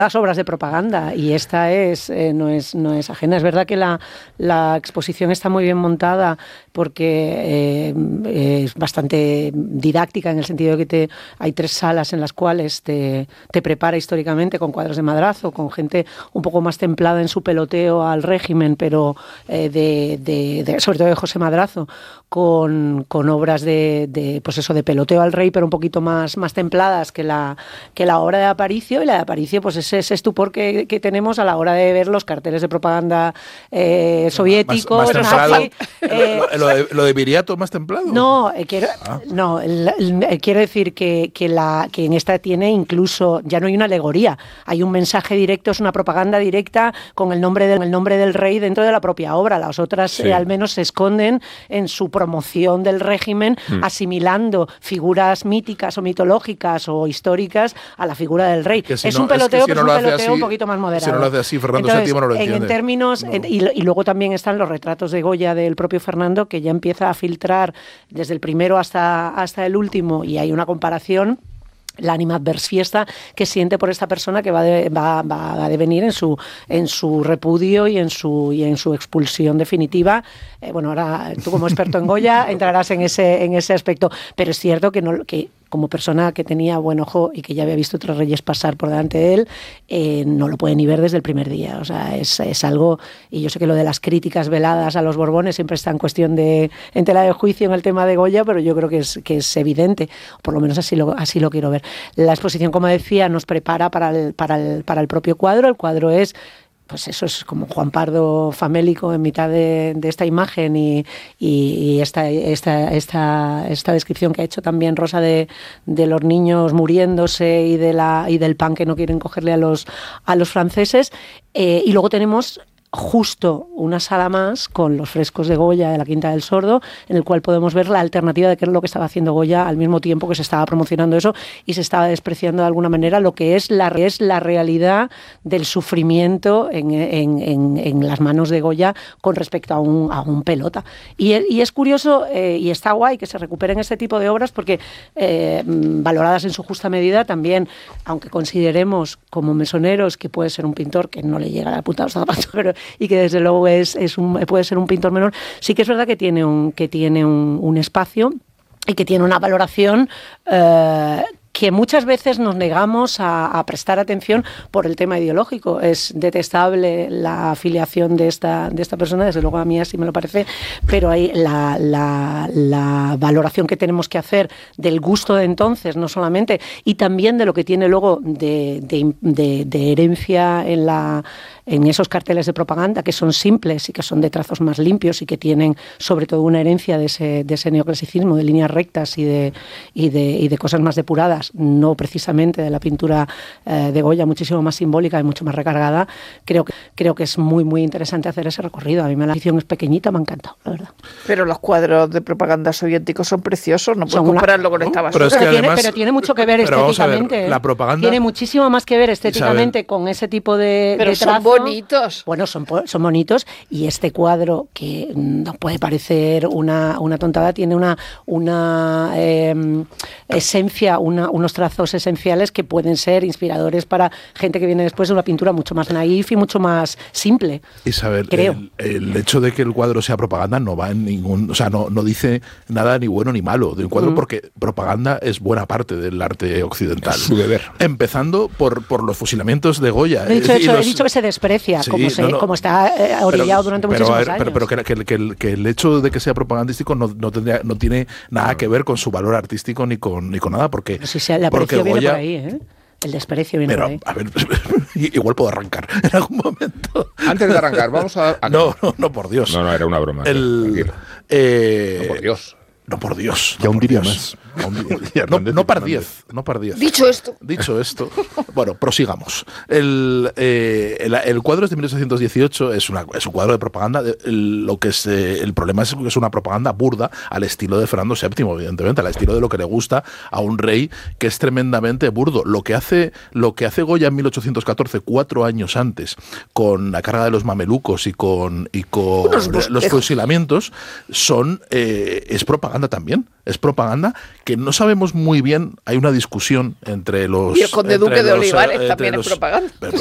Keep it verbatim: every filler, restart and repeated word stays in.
las obras de propaganda, y esta es eh, no es no es ajena. Es verdad que la, la exposición está muy bien montada porque eh, es bastante didáctica en el sentido de que te, hay tres salas en las cuales te, te prepara históricamente con cuadros de Madrazo, con gente un poco más templada en su peloteo al régimen, pero eh, de, de, de, sobre todo de José Madrazo, con, con obras de, de, pues eso, de peloteo al rey, pero un poquito más, más templadas que la, que la obra de Aparicio, y la de Aparicio pues es ese estupor que, que tenemos a la hora de ver los carteles de propaganda eh, soviéticos. Más, más nazi, eh, lo, lo, de, lo de Viriato más templado. No, eh, quiero, ah. no el, el, quiero decir que, que, la, que en esta tiene incluso, ya no hay una alegoría, hay un mensaje directo, es una propaganda directa con el nombre del, el nombre del rey dentro de la propia obra. Las otras sí. eh, al menos se esconden en su promoción del régimen, mm. asimilando figuras míticas o mitológicas o históricas a la figura del rey. Si es no, un peloteo, es que si pero no es un peloteo así, un poquito más moderado. Si no lo hace así, Fernando Entonces, séptimo no lo entiende. En, en términos, no. en, y, y luego también están los retratos de Goya del propio Fernando, que ya empieza a filtrar desde el primero hasta, hasta el último, y hay una comparación, la anima advers fiesta que siente por esta persona que va, de, va, va a devenir en su en su repudio y en su y en su expulsión definitiva. Eh, bueno, ahora tú como experto en Goya entrarás en ese en ese aspecto, pero es cierto que no que como persona que tenía buen ojo y que ya había visto otros reyes pasar por delante de él, eh, no lo puede ni ver desde el primer día. O sea, es, es algo, y yo sé que lo de las críticas veladas a los Borbones siempre está en cuestión de, en tela de juicio en el tema de Goya, pero yo creo que es, que es evidente, por lo menos así lo, así lo quiero ver. La exposición, como decía, nos prepara para el, para el, para el propio cuadro. El cuadro es, pues eso es como Juan Pardo famélico en mitad de, de esta imagen, y, y, y esta, esta, esta, esta descripción que ha hecho también Rosa de, de los niños muriéndose y, de la, y del pan que no quieren cogerle a los, a los franceses. Eh, y luego tenemos justo una sala más con los frescos de Goya de la Quinta del Sordo, en el cual podemos ver la alternativa de qué es lo que estaba haciendo Goya al mismo tiempo que se estaba promocionando eso y se estaba despreciando de alguna manera lo que es la, es la realidad del sufrimiento en, en, en, en las manos de Goya con respecto a un, a un pelota. Y, y es curioso eh, y está guay que se recuperen este tipo de obras porque eh, valoradas en su justa medida también, aunque consideremos como mesoneros que puede ser un pintor que no le llega a la punta de los zapatos, pero y que desde luego es, es un, puede ser un pintor menor, sí que es verdad que tiene un, que tiene un, un espacio y que tiene una valoración eh, que muchas veces nos negamos a, a prestar atención por el tema ideológico. Es detestable la afiliación de esta, de esta persona, desde luego a mí así me lo parece, pero hay la, la, la valoración que tenemos que hacer del gusto de entonces, no solamente, y también de lo que tiene luego de, de, de, de herencia en la en esos carteles de propaganda que son simples y que son de trazos más limpios y que tienen sobre todo una herencia de ese, de ese neoclasicismo, de líneas rectas y de, y de, y de cosas más depuradas, no precisamente de la pintura eh, de Goya, muchísimo más simbólica y mucho más recargada. Creo que, creo que es muy, muy interesante hacer ese recorrido. A mí la edición es pequeñita, me ha encantado, la verdad. Pero los cuadros de propaganda soviéticos son preciosos, no puedo compararlo una... con esta basura. Pero, es que pero, además... tiene, pero tiene mucho que ver pero estéticamente. Ver, la propaganda... Tiene muchísimo más que ver estéticamente Isabel. Con ese tipo de, pero de son trazo. Bonitos. Bueno, son, son bonitos, y este cuadro, que nos puede parecer una, una tontada, tiene una, una eh, esencia, una, unos trazos esenciales que pueden ser inspiradores para gente que viene después de una pintura mucho más naif y mucho más simple. Isabel, creo. El, el hecho de que el cuadro sea propaganda no va en ningún, o sea, no, no dice nada ni bueno ni malo de un cuadro, mm. porque propaganda es buena parte del arte occidental. Es su deber. Empezando por, por los fusilamientos de Goya. He dicho, eh, hecho, los, he dicho que se desprecia, sí, como, se, no, no, como está eh, orillado pero, durante pero, muchísimos ver, años. Pero, pero que, que, que, el, que el hecho de que sea propagandístico no, no, tendría, no tiene nada que ver con su valor artístico ni con, ni con nada, porque... Pero si se, el aprecio viene por ahí, ¿eh? El desprecio viene pero, por ahí. A ver, igual puedo arrancar en algún momento. Antes de arrancar, vamos a... a no, no, no, por Dios. No, no, era una broma. El, eh, no, por Dios. No, por Dios. Ya no, un por día Dios. más. No, no par diez, no par diez. Dicho esto. Dicho esto, bueno, prosigamos. El, eh, el, el cuadro es de mil ochocientos dieciocho, es, una, es un cuadro de propaganda. El, lo que es, eh, el problema es que es una propaganda burda al estilo de Fernando séptimo, evidentemente, al estilo de lo que le gusta a un rey que es tremendamente burdo. Lo que hace, lo que hace Goya en mil ochocientos catorce, cuatro años antes, con la carga de los mamelucos y con, y con los fusilamientos, son, eh, es propaganda propaganda también. Es propaganda que no sabemos muy bien. Hay una discusión entre los... Y el conde duque de los, Olivares eh, también los, es propaganda. Pero,